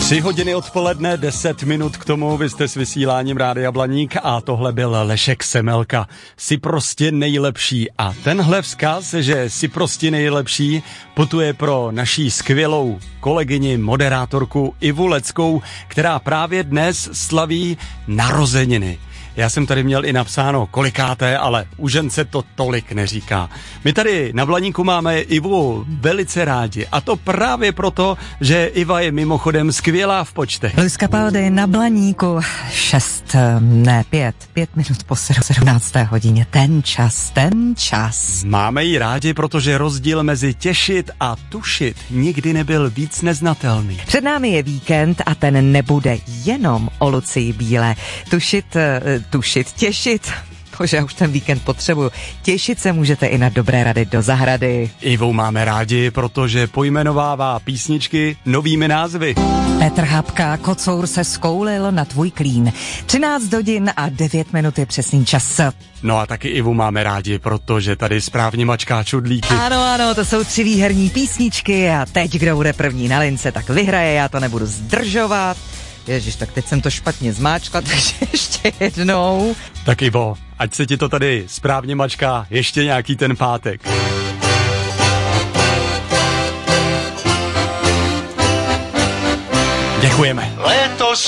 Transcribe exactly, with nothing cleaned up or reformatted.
Tři hodiny odpoledne, deset minut k tomu, vy jste s vysíláním Rádia Blaník a tohle byl Lešek Semelka. Jsi prostě nejlepší a tenhle vzkaz, že jsi prostě nejlepší, putuje pro naší skvělou kolegyni, moderátorku Ivu Leckou, která právě dnes slaví narozeniny. Já jsem tady měl i napsáno kolikáté, ale u žen se to tolik neříká. My tady na Blaníku máme Ivu velice rádi a to právě proto, že Iva je mimochodem skvělá v počtech. Luis Capaldi na Blaníku, šest, ne pět, pět minut po sedmnácté hodině, ten čas, ten čas. Máme ji rádi, protože rozdíl mezi těšit a tušit nikdy nebyl víc neznatelný. Před námi je víkend a ten nebude jenom o Lucii Bílé. Tušit... tušit, těšit, bože, já už ten víkend potřebuju. Těšit se můžete i na dobré rady do zahrady. Ivou máme rádi, protože pojmenovává písničky novými názvy. Petr Habka, kocour se skoulil na tvůj klín. třináct hodin a devět minut je přesný čas. No a taky Ivu máme rádi, protože tady správně mačká čudlíky. Ano, ano, to jsou tři výherní písničky a teď, kdo bude první na lince, tak vyhraje, já to nebudu zdržovat. Ježiš, tak teď jsem to špatně zmáčkla, takže ještě jednou. Tak Ivo, ať se ti to tady správně mačká ještě nějaký ten pátek. Děkujeme. Letos